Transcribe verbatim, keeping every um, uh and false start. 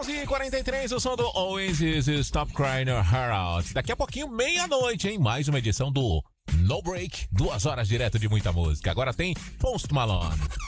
onze e quarenta e três, o som do Oasis, Stop Crying Your Heart Out. Daqui a pouquinho, meia-noite, hein? Mais uma edição do No Break, duas horas direto de muita música. Agora tem Post Malone.